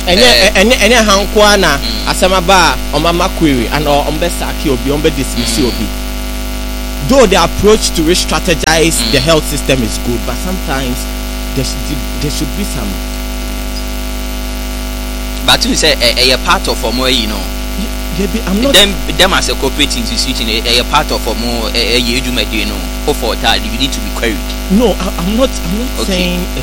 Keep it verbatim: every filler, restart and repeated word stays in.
Enya enya enya hankwa na asema ba omama query and or ombe saki obi ombe dismiss obi. Though the approach to re-strategize mm. the health system is good, but sometimes there should, there should be some. But you say a, a part of a more, you know. Yeah, I'm not. Them, them as a corporate institution, a, a part of a more, a, a, you know, for that you need to be queried. No, I, I'm not. I'm not okay. saying.